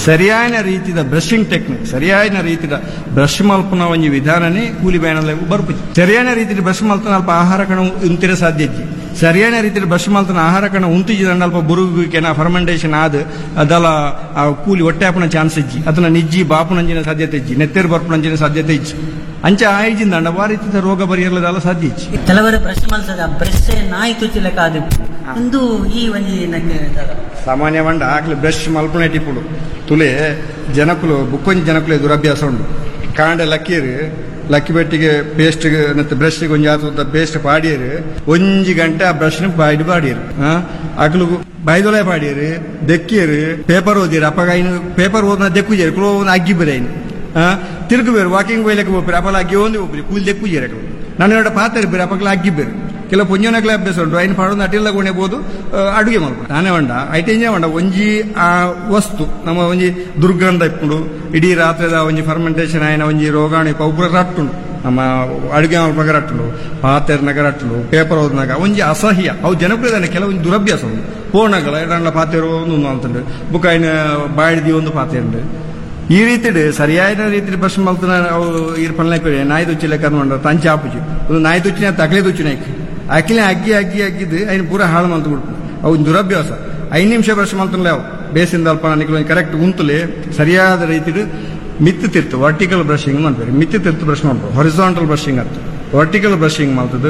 ಸರಿಯಾದ ರೀತಿಯ brushing technique ಸರಿಯಾದ ರೀತಿಯ ಬ್ರಷ್ ಮಲ್ಪನ ಒಂದು ವಿಧಾನನೇ ಕೂಲಿ ಬ್ಯಾನಲ್ಲ ಬರ್ಬೋದು. ಸರಿಯಾದ ರೀತಿಯ ಬ್ರಷ್ ಮಲ್ತನ ಅಲ್ಪ ಆಹಾರ ಕಣ ಉಂತಿರ ಸಾಧ್ಯ ಇಜ್ಜಿ. ಸರಿಯಾದ ರೀತಿಯ ಬ್ರಷ್ ಮಲ್ತನ ಆಹಾರ ಕಣ ಉಂತಿಜಿದ ಅಲ್ಪ ಬುರುಗುವಿಕೆನ ಫರ್ಮೆಂಟೇಷನ್ ಆದ ಅದಲ್ಲ ಆ ಕೂಲಿ ಹೊಟ್ಟೆ ಹಾಪನ ಚಾನ್ಸ್ ಇಜ್ಜಿ ಅದನ್ನ ನಿಜ್ಜಿ ಬಾಪುನಂಜಿನ ಸಾಧ್ಯತೆ ಇಜ್ಜಿ ನೆತ್ತೆರು ಬರ್ಪುನಂಜಿನ ಸಾಧ್ಯತೆ ಇಜ್ಜಿ ಅಂಚ ಆಯ್ಜಿಂದ ಆ ರೀತಿಯ ರೋಗ ಬರಿಯರ್ಲದಲ್ಲ ಸಾಧ್ಯ ಇಜ್ಜಿ. ಕೆಲವರು ಬ್ರಷ್ ಮಲ್ಸದ ಬ್ರಷ್ ನಾಯಿ ತುಚ್ಚಿಲೆಕ್ಕ ಆದ ಇಂದು ಈ ಒಂಜಿ ಸಾಮಾನ್ಯ ಮಂಡ ಆಗ್ಲಿ ಬ್ರಷ್ ಮಲ್ಪನೆ ಟಿಪ್ಪುಡು ತುಲೆ ಜನಕುಲು ಬುಕ್ಕೊಂಜಿ ಜನಕುಲೆ ದುರಭ್ಯಾಸ ಉಂಡು ಕಾಂಡೆ ಲಕ್ಕಿ ಬೆಟ್ಟಿಗೆ ಪೇಸ್ಟ್ ಬ್ರಷ್ಗೆ ಒಂಜಿ ಆತ ಪೇಸ್ಟ್ ಪಾಡಿಯರು ಒಂಜಿ ಗಂಟೆ ಆ ಬ್ರಷ್ ಬಾಯ್ಡು ಪಾಡಿಯರು ಅಕ್ಲು ಬಾಯ್ದೊಲೆ ಪಾಡಿಯರು ದೆಕ್ಕಿಯರು ಪೇಪರ್ ಓದಿರು ಅಪ್ಪಗ ಪೇಪರ್ ಓದನ ದೆಕ್ಕುಜೇರು ಕುಲೋ ಅಗ್ಗಿ ಬರೇನು ತಿರುಗುಬೇರು ವಾಕಿಂಗ್ ಬೈಲಕ್ಕೆ ಹೋಗ್ಬೇರು ಅಪ್ಪಲ ಅಗ್ಗಿ ಒಂದು ಹೋಗ್ರಿ ಕೂಲಿ ದೆಕ್ಕುಜೇರು ನಾನು ಎರಡು ಪಾತ್ರೆ ಬೇರೆ ಅಪ್ಪಗಳ ಅಗ್ಗಿಬೇರು ಕೆಲವು ಪುಂಜನಗಳ ಅಭ್ಯಾಸ ಉಂಟು ಐನು ಪಾಡೋದು ಅಟಿಲ್ಲ ಗೊಂಡೆಬೋದು ಅಡುಗೆ ಮಾಡ್ಬೋದು ನಾನೇ ಹೊಂಡ ಐಟೇಂಜೆ ಹೊಂಡ ಒಂಜಿ ಆ ವಸ್ತು ನಮ್ಮ ಒಂಜಿ ದುರ್ಗಂಧ ಇಪ್ಪುಂಡು ಇಡೀ ರಾತ್ರಿದ ಒಂಜಿ ಫರ್ಮೆಂಟೇಷನ್ ಆಯ್ನ ಒಂಜಿ ರೋಗಾಣಿ ಪೌಪುರ ರಟ್ಟುಂಡು ನಮ್ಮ ಅಡುಗೆ ಮಾಡ್ಬೇಕಾಗ ರಟ್ಟುಂಡು ಪಾತ್ರೆನಾಗ ರಟ್ಟುಂಡು ಪೇಪರ್ ಓದ್ನಾಗ ಒಂಜಿ ಅಸಹ್ಯ ಅವು ಜನಪ್ರಿಯದಾನೆ ಕೆಲವೊಂದು ದುರಭ್ಯಾಸ ಉಂಟು ಪೋಣಗಳ ಎರಡಣ್ಣ ಪಾತ್ರೆ ಒಂದು ಅಂತಂಡು ಬುಕ್ ಐನ ಬಾಡಿದಿ ಒಂದು ಪಾತ್ರೆ ಉಂಡು ಈ ರೀತಿ ಸರಿಯಾದ ರೀತಿ ಬ್ರಷ್ ಮಲ್ತನ ಅವು ಇರ್ ಪಲ್ನಾಯ್ಕ ನಾಯಿ ತುಚ್ಚಿಲೆ ಕರ್ಕೊಂಡು ತಂಚಿ ಆಪುಜಿ ಒಂದು ನಾಯಿ ತುಚ್ಚಿನ ತಕ್ಲೆ ತುಚ್ಚಿನಾಯ್ಕ ಅಕ್ಕಿನ ಅಗ್ಗಿದ್ದು ಐನು ಪೂರ ಹಾಳು ಮಲ್ತು ಬಿಡ್ತು ಅವು ದುರಭ್ಯಾಸ 5 ನಿಮಿಷ ಬ್ರಷ್ ಮಲ್ತನಲ್ಲ ಅವು ಬೇಸಿಂದ ಅಲ್ಪ ನನಗೆ ಕರೆಕ್ಟ್ ಉಂತುಲೆ ಸರಿಯಾದ ರೀತಿ ಮಿತ್ತು ತಿರ್ತು ವರ್ಟಿಕಲ್ ಬ್ರಷಿಂಗ್ ಮಾಡ್ಬೇಕು ಮಿತ್ತು ತಿರ್ತು ಬ್ರಷ್ ಮಾಡ್ಬೇಕು ಹಾರಿಜಾಂಟಲ್ ಬ್ರಷಿಂಗ್ ಅಂತ ವರ್ಟಿಕಲ್ ಬ್ರಷಿಂಗ್ ಮಾಡ್ತದ್ದು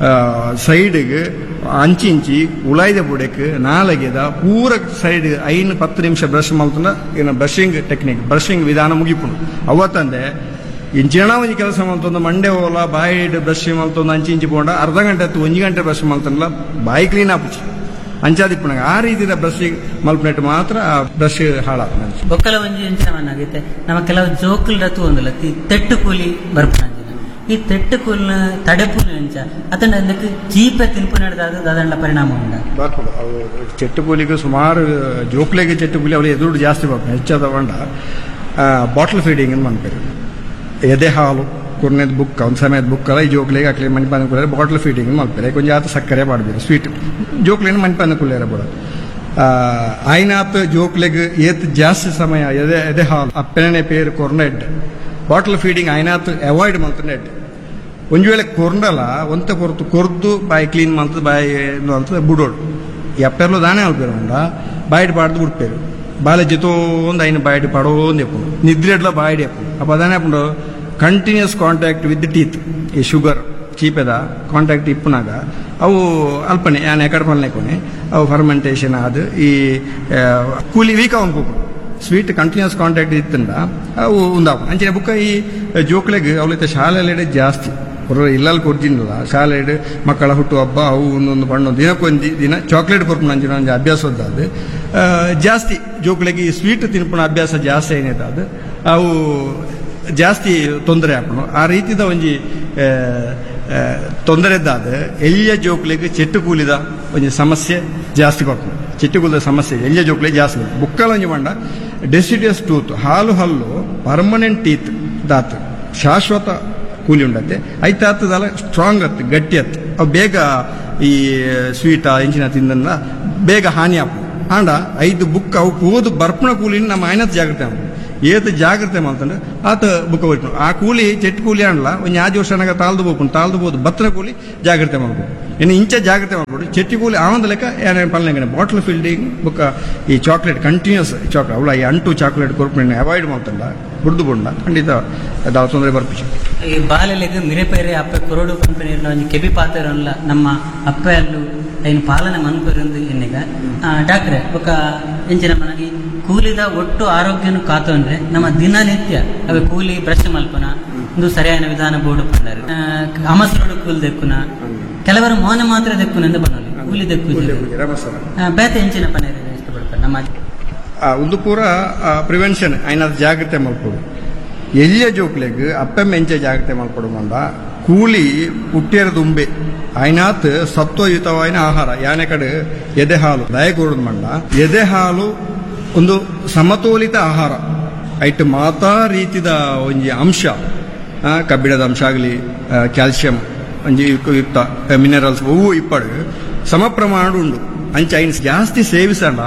ಸೈಡ್ಗೆ ಅಂಚಿ ಉಳಾಯ್ದ ಬುಡಕ್ಕೆ ನಾಲಗೆದ ಪೂರ ಸೈಡ್ 5-10 ನಿಮಿಷ ಬ್ರಷ್ ಮಲ್ತನ ಏನು ಬ್ರಷಿಂಗ್ ಟೆಕ್ನಿಕ್ ಬ್ರಷಿಂಗ್ ವಿಧಾನ ಮುಗಿಪುಂಡು ಅವತ್ತಂದೆ ಇಂಚಿನ ಒಂಜಿ ಕೆಲಸ ಮಲ್ತೊಂದು ಮಂಡೆ ಹೋಲ ಬಾಯಿ ಬ್ರಷ್ ಮಲ್ತೊಂದು ಅಂಚಿ ಪೋಂಡ ಅರ್ಧ ಗಂಟೆ 1 ಗಂಟೆ ಬ್ರಷ್ ಮಲ್ತನಲ್ಲ ಬಾಯಿ ಕ್ಲೀನ್ ಆಪುಚಿ ಅಂಚಾದಿಪ್ಪನಾಗ ಆ ರೀತಿಯ ಬ್ರಷಿಂಗ್ ಮಲ್ಪನೆಟ್ಟು ಮಾತ್ರ ಆ ಬ್ರಷ್ ಹಾಳಾಪ ಒಕ್ಕಲ ಒಂಜಿ ಅಂಚನವನ್ನಾಗೈತೆ ನಮ್ಮ ಕೆಲವು ಜೋಕುಲ್ ರತು ಒಂದಲ್ಲ ತೆಟ್ಟು ಕೂಲಿ ಬರ್ಪನ ಈ ತೆಟ್ಟು ಕೂಲಿನ ತಡೆಪುನ ಅಂಚ ಅದನ್ನ ಅದಕ್ಕೆ ಚೀಪೆ ತಿನ್ಪು ನಡೆದಾದ ಅದನ್ನ ಪರಿಣಾಮ ಉಂಟ ಚೆಟ್ಟು ಕೂಲಿಗೆ ಸುಮಾರು ಜೋಕ್ಲೆಗೆ ಚೆಟ್ಟು ಕೂಲಿ ಅವಳು ಎದುರು ಜಾಸ್ತಿ ಬರ್ತಾರೆ ಹೆಚ್ಚಾದ ಬಂಡ ಬಾಟಲ್ ಫೀಡಿಂಗ್ ಅಂತ ಮಾಡ್ತಾರೆ ಎದೆ ಹಾಲು ಕೊನೆದ ಬುಕ್ ಒಂದು ಸಮಯದ ಬುಕ್ ಅಲ್ಲ ಈ ಜೋಕ್ಲಿಗೆ ಹಾಕ್ಲಿ ಮನೆ ಪಾನ ಕುಳ್ಳೇರ ಬಾಟಲ್ ಫೀಡಿಂಗ್ ಮಾಡ್ತಾರೆ ಕೊಂಚ ಆತ ಸಕ್ಕರೆ ಮಾಡಬೇಕು ಸ್ವೀಟ್ ಜೋಕ್ಲಿನ ಮನೆ ಪಾನ ಕುಳ್ಳೇರ ಬಿಡೋದು ಆಯ್ನಾತ್ ಜೋಕ್ಲೆಗೆ ಏತ್ ಜಾಸ್ತಿ ಸಮಯ ಎದೆ ಹಾಲು ಅಪ್ಪನೇ ಪೇರು ಕೊರ್ನೆಡ್ ಬಾಟಲ್ ಫೀಡಿಂಗ್ ಆಯ್ನಾತ್ ಅವಾಯ್ಡ್ ಮಾಡ್ತಾನೆ ಒಂದು ವೇಳೆ ಕೊರ್ನಲ್ಲ ಒಂತ ಕೊರತು ಕೊರ್ದು ಬಾಯಿ ಕ್ಲೀನ್ ಮಾಡ್ತದೆ ಬಾಯಿ ಅಂತ ಬಿಡೋಡು ಎಪ್ಪೆರ್ಲು ದಾನೆ ಅಲ್ಪೇರು ಬಾಯಿಡ್ ಪಾಡ್ದು ಬಿಡ್ಪೇರು ಬಾಲ ಜಿತೋ ಒಂದು ಐನು ಬಾಯಿಡ್ ಪಾಡೋಂದು ಎಪ್ಪು ನಿದ್ರೆಡ್ಲ ಬಾಯಿಡ್ ಎಪ್ಪು ಅಪ್ಪ ಅದಾನೆ ಹಾಕೊಂಡು ಕಂಟಿನ್ಯೂಸ್ ಕಾಂಟ್ಯಾಕ್ಟ್ ವಿತ್ ಟೀತ್ ಈ ಶುಗರ್ ಚೀಪೆದ ಕಾಂಟ್ಯಾಕ್ಟ್ ಇಪ್ಪುನಾಗ ಅವು ಅಲ್ಪನೆ ಯಾನ್ ಎಕಡೆ ಪಲ್ನೆ ಕೊನೆ ಅವು ಫರ್ಮೆಂಟೇಷನ್ ಆದ ಈ ಕೂಲಿ ವೀಕ್ ಅವನ್ ಕೂಪು ಸ್ವೀಟ್ ಕಂಟಿನ್ಯೂಸ್ ಕಾಂಟ್ಯಾಕ್ಟ್ ಇತ್ತಂಡ ಅವು ಉಂದಾವು ಅಂಚೆ ಬುಕ್ಕ ಈ ಜೋಕ್ಲೆಗೆ ಅವಳಿತ ಶಾಲೆಯಲ್ಲಿ ಜಾಸ್ತಿ ಇಲ್ಲಲ್ಲಿ ಕೊಡ್ತಿನಲ್ಲ ಶಾಲೆ ಮಕ್ಕಳ ಹುಟ್ಟು ಹಬ್ಬ ಅವು ಒಂದೊಂದು ಬಣ್ಣ ದಿನಕ್ಕೊಂದು ದಿನ ಚಾಕ್ಲೇಟ್ ಕೊರ್ಪು ನಂಜಿನ ಒಂದು ಅಭ್ಯಾಸದ್ದು ಜಾಸ್ತಿ ಜೋಕ್ಲೆಗೆ ಈ ಸ್ವೀಟ್ ತಿನ್ಪುಣ ಅಭ್ಯಾಸ ಜಾಸ್ತಿ ಏನಿದೆ ಅವು ಜಾಸ್ತಿ ತೊಂದರೆ ಹಾಕೋಣ ಆ ರೀತಿದ ಒಂಜಿ ತೊಂದರೆ ಇದ್ದಾದ ಎಲ್ಲಿಯ ಜೋಕ್ಲಿಗೆ ಚೆಟ್ಟು ಕೂಲಿದ ಒಂಜಿ ಸಮಸ್ಯೆ ಜಾಸ್ತಿ ಕೊಡ್ಕೊಂಡು ಚೆಟ್ಟು ಕೂಲಿದ ಸಮಸ್ಯೆ ಎಲ್ಲಿಯ ಜೋಕ್ಲಿಗೆ ಜಾಸ್ತಿ ಬುಕ್ಕಲ ಒಂಜಿ ಮಂಡ ಡೆಸಿಡಿಯಸ್ ಟೂತ್ ಹಾಲು ಹಲ್ಲು ಪರ್ಮನೆಂಟ್ ಟೀತ್ ದಾತ್ ಶಾಶ್ವತ ಕೂಲಿ ಉಂಡತ್ತೆ ಐತಾತದಲ್ಲ ಸ್ಟ್ರಾಂಗ್ ಅತ್ತು ಗಟ್ಟಿ ಅತ್ತು ಅವು ಬೇಗ ಈ ಸ್ವೀಟ ಇಂಚಿನ ತಿಂದನ್ನ ಬೇಗ ಹಾನಿ ಆಪು ಆಂಡ 5 ಬುಕ್ ಅವು ಓದು ಬರ್ಪಣ ಕೂಲಿನ ನಮ್ಮ ಆಯ್ನತ್ ಜಾಗ್ರತೆ ಆಗ ಏತ್ ಜಾಗ್ರತೆ ಮಾಡ್ತಂದ್ರೆ ಆತ ಬುಕ್ಕ ಹೋಯ್ತು ಆ ಕೂಲಿ ಚೆಟ್ಟು ಕೂಲಿ ಅನ್ಲ ಒಂದು 5 ವರ್ಷನಾಗ ತಾಳ್ದು ಬೋದು ಬತ್ತನ ಕೂಲಿ ಜಾಗ್ರತೆ ಮಾಡ್ಬೋದು ಇನ್ನು ಇಂಚ ಜಾಗ್ರತೆ ಮಾಡ್ಬೋದು ಚೆಟ್ಟಿ ಕೂಲಿ ಆವಂದ ಲೆಕ್ಕ ಏನೇನು ಪಲ್ನಾಗ ಬಾಟಲ್ ಫೀಲ್ಡಿಂಗ್ ಬುಕ್ಕ ಈ ಚಾಕ್ಲೇಟ್ ಕಂಟಿನ್ಯೂಸ್ ಚಾಕ್ಲೇಟ್ ಅವಳ ಈ ಅಂಟು ಚಾಕ್ಲೇಟ್ ಕೊರ್ಪಣೆ ಅವಾಯ್ಡ್ ಮಾಡ್ತಂಡ ಬುಡ್ದು ಬುಂಡ ಖಂಡಿತ ಅದಾವ ತೊಂದರೆ ಬರ್ಪಿಸಿ ಈ ಬಾಲೆಲೆಗೆ ಮಿರೆಪೇರೆ ಅಪ್ಪ ಕೊರೋಡು ಕಂಪನಿ ಕೆಬಿ ಪಾತ್ರ ಅಲ್ಲ ನಮ್ಮ ಅಪ್ಪ ಅಲ್ಲೂ ಐನು ಪಾಲನೆ ಮನ್ಪರಿಂದ ಎನ್ನಿಗ ಡಾಕ್ಟ್ರೆ ఒక ಎಂಚಿನ ಮನಗಿ ಕೂಲಿದ ಒಟ್ಟು ಆರೋಗ್ಯನು ಕಾತಂದ್ರೆ ನಮ್ಮ ದಿನನಿತ್ಯ ಅವೆ ಕೂಲಿ ಬ್ರಷ್ ಮಲ್ಪನ ಒಂದು ಸರಿಯಾದ ವಿಧಾನ ಬೋರ್ಡು ಪಂಡಾರು ಅಮಸರೋಡು ಕೂಲಿ ದೆಕ್ಕುನ ಕೆಲವರು ಮೌನ ಮಾತ್ರ ದೆಕ್ಕುನ ಎಂದು ಬನ್ನೋಲಿ ಕೂಲಿ ದೆಕ್ಕು ಬೇತೆ ಎಂಚಿನ ಪನೇರ ಇಷ್ಟಪಡ್ತಾರೆ ನಮ್ಮ ಒಂದು ಪೂರ ಪ್ರಿವೆನ್ಷನ್ ಐನ ಜಾಗ್ರತೆ ಮಾಡ್ಕೊಡು ಎಲ್ಲಿಯ ಜೋಕ್ಲೆಗ್ ಅಪ್ಪೆಮ್ಮ ಎಂಚೆ ಜಾಗ್ರತೆ ಮಾಡ್ಕೊಡುವಂಡ ಕೂಲಿ ಹುಟ್ಟಿಯರ ದುಂಬೆ ಆಯ್ನಾತ್ ಸತ್ವಯುತವಾದ ಆಹಾರ ಯಾನೆ ಕಡೆ ಎದೆ ಹಾಲು ದಯಗೂಡದ್ ಮಂಡ ಎದೆ ಹಾಲು ಒಂದು ಸಮತೋಲಿತ ಆಹಾರ ಐಟ್ ಮಾತಾ ರೀತಿದ ಒಂಜಿ ಅಂಶ ಕಬ್ಬಿಣದ ಅಂಶ ಆಗಲಿ ಕ್ಯಾಲ್ಸಿಯಂ ಒಂಜಿ ಯುಕ್ತ ಮಿನರಲ್ಸ್ ಅವು ಇಪ್ಪಡು ಸಮ ಪ್ರಮಾಣ ಉಂಡು ಅಂಚ ಐನ್ ಜಾಸ್ತಿ ಸೇವಿಸಂಡ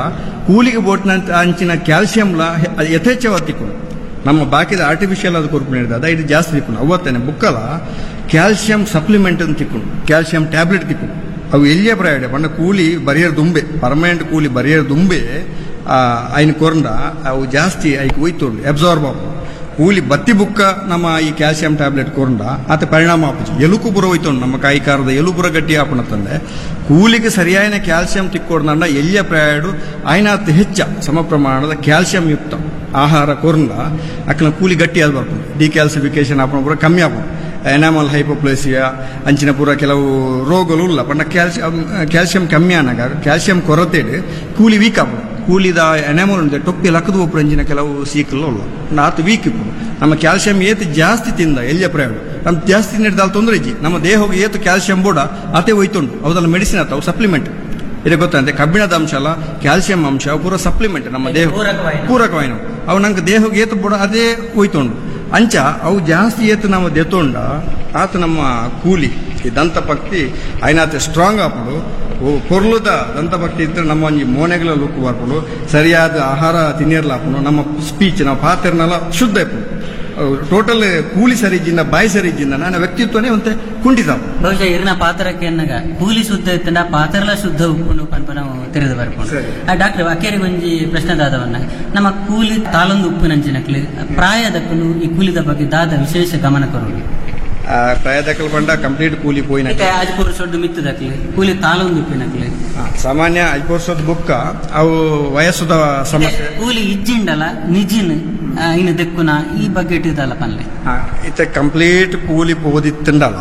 ಕೂಲಿಗೆ ಬೋಟ್ನಂತ ಅಂಚಿನ ಕ್ಯಾಲ್ಸಿಯಂಲ ಯಥೇಚ್ಛವಾಗಿ ತಿಕ್ಕೊಂಡು ನಮ್ಮ ಬಾಕಿದ ಆರ್ಟಿಫಿಷಿಯಲ್ ಅದು ಕೊರ್ಪುಣಿಡ್ದ ಅದ ಇದು ಜಾಸ್ತಿ ತಿಕ್ಕೊಂಡು ಅವತ್ತೇನೆ ಬುಕ್ಕಲ ಕ್ಯಾಲ್ಸಿಯಂ ಸಪ್ಲಿಮೆಂಟ್ ಅಂತ ತಿಕ್ಕೊಂಡು ಕ್ಯಾಲ್ಸಿಯಂ ಟ್ಯಾಬ್ಲೆಟ್ ತಿಕ್ಕೊಂಡು ಅವು ಎಲ್ಲಿಯೇ ಪ್ರಯೋಡ ಪಂಡ ಕೂಲಿ ಬರಿಯರ್ ದುಂಬೆ ಪರ್ಮನೆಂಟ್ ಕೂಲಿ ಬರಿಯರ್ ದುಂಬೆ ಅಯ್ನ ಕೊರಂಡ ಅವು ಜಾಸ್ತಿ ಐಕ್ ಒಯ್ತೋಡು ಅಬ್ಸಾರ್ಬ್ ಆಪು ಕೂಲಿ ಬತ್ತಿ ಬುಕ್ಕ ನಮ್ಮ ಈ ಕ್ಯಾಲ್ಸಿಯಂ ಟ್ಯಾಬ್ಲೆಟ್ ಕೊರಂಡ ಆತ ಪರಿಣಾಮ ಆಪುಜಿ ಎಲುಕು ಪುರ ಹೋಯ್ತೋಂಡು ನಮ್ಮ ಕಾಯಿಕಾರದ ಎಲುಪುರ ಗಟ್ಟಿ ಆಪಣತ್ತಂದೆ ಕೂಲಿಗೆ ಸರಿಯಾದ ಕ್ಯಾಲ್ಸಿಯಂ ತಿಕ್ಕೊಡ್ದಂಡ ಎಲ್ಲಿಯ ಪ್ರಯಾಡು ಆಯ್ನಾತ್ ಹೆಚ್ಚ ಸಮ ಪ್ರಮಾಣದ ಕ್ಯಾಲ್ಸಿಯಂ ಯುಕ್ತ ಆಹಾರ ಕೊರಂಡ ಅಕ್ಕನ ಕೂಲಿ ಗಟ್ಟಿ ಆದ್ ಬರ್ಕೊಂಡು ಡಿಕ್ಯಾಲ್ಸಿಫಿಕೇಶನ್ ಆಪಣ ಪೂರ ಕಮ್ಮಿ ಆಪಣ ಎನಾಮಲ್ ಹೈಪೋಪ್ಲೇಸಿಯಾ ಅಂಚಿನ ಪೂರ ಕೆಲವು ರೋಗಗಳು ಇಲ್ಲ ಪಂಡ ಕ್ಯಾಲ್ಸಿಯಂ ಕಮ್ಮಿ ಆನಾಗ ಕ್ಯಾಲ್ಸಿಯಂ ಕೊರತೆ ಕೂಲಿ ವೀಕ್ ಆಪಣ ಕೂಲಿದ ಎನಾಮಲ್ ಉಂಟೆ ಟೊಪ್ಪಿ ಲಕ್ಕದು ಒಪ್ಪು ಅಂಚಿನ ಕೆಲವು ಸೀಕಲ್ಲ ಉಲ್ಲ ಆತ ವೀಕ್ ಇಪ್ಪು ನಮ್ಮ ಕ್ಯಾಲ್ಸಿಯಂ ಏತು ಜಾಸ್ತಿ ತಿಂದ ಎಲ್ಲಿಯ ಪ್ರಯೋಗ ನಮ್ಮ ಜಾಸ್ತಿ ನೀಡಿದ ತೊಂದರೆ ಇಜ್ಜಿ ನಮ್ಮ ದೇಹಕ್ಕೆ ಏತು ಕ್ಯಾಲ್ಸಿಯಂ ಬೋಡ ಅದೇ ಹೋಯ್ತುಂಡು ಅವದೆಲ್ಲ ಮೆಡಿಸಿನ್ ಆತ ಅವು ಸಪ್ಲಿಮೆಂಟ್ ಇದು ಗೊತ್ತಂತೆ ಕಬ್ಬಿಣದ ಅಂಶ ಅಲ್ಲ ಕ್ಯಾಲ್ಸಿಯಂ ಅಂಶ ಅವು ಪೂರ ಸಪ್ಲಿಮೆಂಟ್ ನಮ್ಮ ದೇಹ ಪೂರಕವಾಯಿನ ಅವು ನಂಗೆ ದೇಹಕ್ಕೆ ಏತು ಬೋಡ ಅದೇ ಹೋಯ್ತುಂಡು ಅಂಚ ಅವು ಜಾಸ್ತಿ ಏತು ನಾವು ದೆತ್ತೊಂಡ ಆತ ನಮ್ಮ ಕೂಲಿ ಈ ದಂತಪಕ್ತಿ ಆಯ್ನಾತ ಸ್ಟ್ರಾಂಗ್ ಆಪಡು ಕೊರ್ಲುದ ದಂತಭಕ್ತಿ ಇದ್ರೆ ನಮ್ಮ ಒಂಜಿ ಮೋನೆಗಳ ಲುಕ್ ಬರ್ಕೊಂಡು ಸರಿಯಾದ ಆಹಾರ ತಿನ್ನಿರ್ಲಾಪನು ನಮ್ಮ ಸ್ಪೀಚ್ ನಾವು ಪಾತ್ರನೆಲ್ಲ ಶುದ್ಧ ಇಪ್ಪು ಟೋಟಲ್ ಕೂಲಿ ಸರಿಜಿಂದ ಬಾಯಿ ಸರಿಜಿಂದ ನನ್ನ ವ್ಯಕ್ತಿತ್ವನೇ ಒಂತೆ ಕುಂಠಿತ ಬಹುಶಃ ಇರಿನ ಪಾತ್ರಕ್ಕೆ ಎನ್ನಗ ಕೂಲಿ ಶುದ್ಧ ಇತ್ತಂಡ ಪಾತ್ರಲ ಶುದ್ಧ ಉಪ್ಪುಂಡು ಪನ್ಪ ನಾವು ತೆರೆದು ಬರ್ಕೊಂಡು ಡಾಕ್ಟರ್ ಅಕ್ಕೇರಿಗೆ ಒಂಜಿ ಪ್ರಶ್ನೆ ದಾದವನ್ನ ನಮ್ಮ ಕೂಲಿ ತಾಲೊಂದು ಉಪ್ಪಿನಂಚಿನಕ್ಲಿ ಪ್ರಾಯದಕ್ಕೂ ಈ ಕೂಲಿದ ಬಗ್ಗೆ ದಾದ ವಿಶೇಷ ಗಮನ ಕೊರೋದು ಪ್ರಾಯದಕ್ಕಲು ಬಂಡ ಕಂಪ್ಲೀಟ್ ಕೂಲಿ ಪೋಯಿನ ಅಜ್ಪುರ ಸೊಡ್ಡು ಮಿತ್ತದಕ್ಲಿ ಕೂಲಿ ತಾಲೊಂದು ಉಪ್ಪಿನಕ್ಲಿ ಸಾಮಾನ್ಯ ಅಜ್ಪುರ್ಸದ ಬುಕ್ಕ ಅವು ವಯಸ್ಸುದ ಸಮಸ್ಯೆ ಕೂಲಿ ಇಜ್ಜಿಂಡಲ ನಿಜಿನ್ ಇನ್ನು ದೆಕ್ಕುನ ಈ ಬಗ್ಗೆ ಇಟ್ಟಿದ್ದಲ್ಲ ಪನ್ಲೆ ಇತ್ತೆ ಕಂಪ್ಲೀಟ್ ಕೂಲಿ ಪೋದಿತ್ತಂಡಲ್ಲ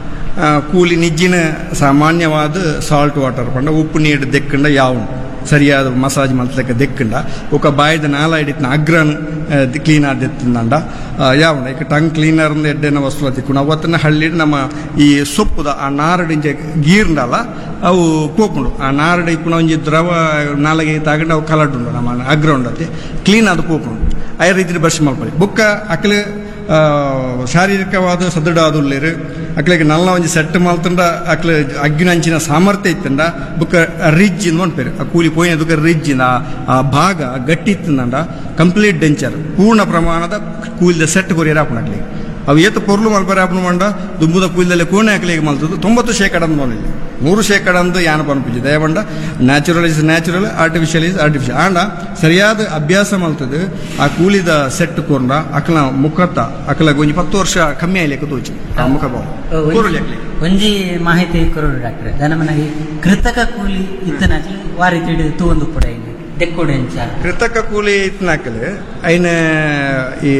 ಕೂಲಿ ನಿಜ್ಜಿನ ಸಾಮಾನ್ಯವಾದ ಸಾಲ್ಟ್ ವಾಟರ್ ಪಂಡ ಉಪ್ಪು ನೀರು ದೆಕ್ಕಂಡ ಯಾವು ಸರಿಯಾದ ಮಸಾಜ್ ಮಲ್ತಕ್ಕ ದೆಕ್ಕಂಡ ಒಕ್ಕ ಬಾಯ್ದ ನಾಲ ಹಿಡಿತನ ಅಗ್ರನ್ ಕ್ಲೀನ್ ಆದಿತ್ತಂಡ ಯಾವನ ಈಗ ಟಂಗ್ ಕ್ಲೀನರ್ ಎಡ್ಡೆನ ವಸ್ತು ತಿಕ್ಕೊಂಡು ಅವತ್ತನ್ನ ಹಳ್ಳಿ ನಮ್ಮ ಈ ಸೊಪ್ಪುದ ಆ ನಾರಡಿಂಚೆ ಗೀರ್ಂಡಲ್ಲ ಅವು ಪೋಪುಂಡು ಆ ನಾರಡಿ ಇಪ್ಪುನ ಒಂಜಿ ದ್ರವ ನಾಲಗೆ ತಗೊಂಡು ಅವು ಕಲಡ್ಡುಂಡು ನಮ್ಮ ಅಗ್ರ ಉಂಡತಿ ಕ್ಲೀನ್ ಅದು ಪೋಪುಂಡು ಆ ರೀತಿ ಬ್ರಷ್ ಮಾಡ್ಕೊಳ್ಳಿ ಬುಕ್ಕ ಅಕ್ಲೆ ಶಾರೀರಿಕವಾದ ಸದೃಢ ಆದುಲ್ಲೇರು ಅಕ್ಲೆಗೆ ನಲ್ಲ ಒಂಜಿ ಸೆಟ್ ಮಲ್ತಂಡ ಅಕ್ಲೆ ಅಗ್ಗಿನ ಅಂಚಿನ ಸಾಮರ್ಥ್ಯ ಇತ್ತಂಡ ಬುಕ್ಕ ರಿಜ್ ಇಂದ ಒಂಡ್ಪೇರು ಆ ಕೂಲಿ ಪೋಯಿನ ದುಕ್ಕ ರಿಜ್ ಆ ಭಾಗ ಗಟ್ಟಿ ಇತ್ತಂಡ ಕಂಪ್ಲೀಟ್ ಡೆಂಚರ್ ಪೂರ್ಣ ಪ್ರಮಾಣದ ಕೂಲಿದ ಸೆಟ್ ಕೊರಿಯರ್ ಹಾಕೊಂಡು ಅಕ್ಲಿಗೆ ಅವು ಏತು ಪೊರ್ಲು ಮಲ್ಪರೆ ಹಾಪಣ ಮಂಡ ದುಂಬುದ ಕೂಲಿದಲ್ಲಿ ಕೋಣೆ ಹಾಕ್ಲಿಗೆ ಮಲ್ತದ್ದು 90% ಅಂದ್ ಮಲಿಲ್ಲ 100% ಅಂದು ಯಾನ ಪನ್ಪುಜಿ ದಯಬಂಡ natural is natural artificial is artificial and ಸರಿಯಾದ ಅಭ್ಯಾಸ ಮಲ್ತದ್ದು ಆ ಕೂಲಿದ ಸೆಟ್ ಕೊರ್ಡ ಅಕ್ಲ ಮುಖತ್ತ ಅಕ್ಲ ಒಂಜಿ 10 ವರ್ಷ ಕಮ್ಮಿ ಆಯ್ಲಿಕ್ಕೆ ತೋಚಿ ಆ ಮುಖ ಭಾವ ಒಂಜಿ ಮಾಹಿತಿ ಕೊರೋಡು ಡಾಕ್ಟ್ರೆ ದನ ಮನೆಗೆ ಕೃತಕ ಕೂಲಿ ಇತ್ತನಾಚಿ ವಾರಿ ತಿಳಿ ತೂಂದು ಕೂಡ ಡೆಕ್ಕೋಡೆಂಚ ಕೃತಕ ಕೂಲಿ ಇತ್ತನಾಕಲೆ ಐನ ಈ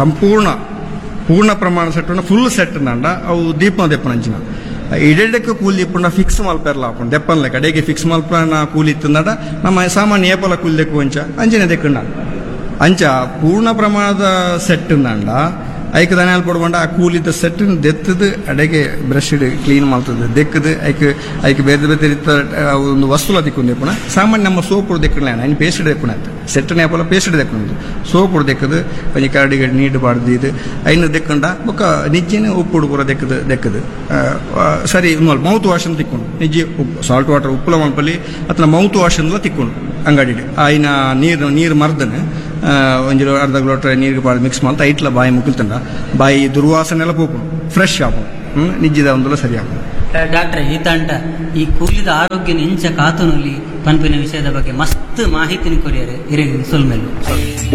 ಪೂರ್ಣ ಪ್ರಮಾಣ ಸೆಟ್ ಫುಲ್ ಸೆಟ್ ನಂಡ ಅವು ದೀಪ ದೆಪ್ಪನಂಚಿನ ಇಡೆಡ್ಡಕ್ಕೆ ಕೂಲಿ ಇಪ್ಪುಂಡ ಫಿಕ್ಸ್ ಮಲ್ಪೆರ್ಲ ಹಾಕೊಂಡು ದೆಪ್ಪನ್ಲೆ ಕಡೆಗೆ ಫಿಕ್ಸ್ ಮಲ್ಪನ ಕೂಲಿ ಇತ್ತಂದಡ ನಮ್ಮ ಸಾಮಾನ್ಯ ಏಪಲ ಕೂಲಿ ದೆಕ್ಕು ಅಂಚನೆ ದೆಕ್ಕಂಡ ಅಂಚ ಪೂರ್ಣ ಪ್ರಮಾಣದ ಸೆಟ್ ನಂಡ ಐಕ್ ದನಿಯಾಲ್ ಪಡ್ಬಂಡ ಆ ಕೂಲಿದ ಸೆಟ್ ದೆತ್ತದು ಅಡೆಗೆ ಬ್ರಷ್ ಕ್ಲೀನ್ ಮಾಡ್ತದೆ ದೆಕ್ಕದು ಐಕ್ ಬೇರೆ ಬೇರೆ ಒಂದು ವಸ್ತುಲ ದಿಕ್ಕೊಂಡು ದೆಪ್ಪಣ ಸಾಮಾನ್ಯ ನಮ್ಮ ಸೋಪುಡು ದೆಕ್ಕಣ ಐನ್ ಪೇಸ್ಟ್ ದೆಪ್ಪಣ ಸೆಟ್ಟನೆ ಆಪಲ ಪೇಸ್ಟ್ ದೆಕ್ಕಣದು ಸೋಪುಡು ದೆಕ್ಕದು ಒಂಜಿ ಕರಡಿಗೆ ನೀಡು ಬಾಡ್ದು ಇದು ಐನ ದೆಕ್ಕಂಡ ಬೊಕ್ಕ ನಿಜ್ಜಿನ ಉಪ್ಪುಡು ಪೂರ ದೆಕ್ಕದು ಸರಿ ಮೌತ್ ವಾಶ್ ಅಂತ ತಿಕ್ಕೊಂಡು ನಿಜ್ಜಿ ಉಪ್ಪು ಸಾಲ್ಟ್ ವಾಟರ್ ಉಪ್ಪುಲ ಮಲ್ಪಲ್ಲಿ ಅಥವಾ ಮೌತ್ ವಾಶ್ ಅಂದ್ಲ ತಿಕ್ಕೊಂಡು ಅಂಗಡಿ ಐನ ನೀರು ಮರ್ದನೆ ಒಂಜಿ ಅರ್ಧ ಲೋಟ ನೀರಿಗೆ ಪಾಡು ಮಿಕ್ಸ್ ಮಾಡ್ತಾ ಐಟ್ಲ ಬಾಯಿ ಮುಕ್ಕಲ್ತಂಡ ಬಾಯಿ ದುರ್ವಾಸನೆ ಎಲ್ಲ ಪೋಪು ಫ್ರೆಶ್ ಆಪು ನಿಜ್ಜಿದ ಒಂದಲ್ಲ ಸರಿ ಆಪು ಡಾಕ್ಟರ್ ಈ ತಂಡ ಈ ಕೂಲಿದ ಆರೋಗ್ಯ ಇಂಚ ಕಾತುನಲ್ಲಿ ಪನ್ಪಿನ ವಿಷಯದ ಬಗ್ಗೆ ಮಸ್ತ್ ಮಾಹಿತಿನ ಕೊರಿಯರೆ ಇರಗಿ ಸುಲ್ಮೆಲು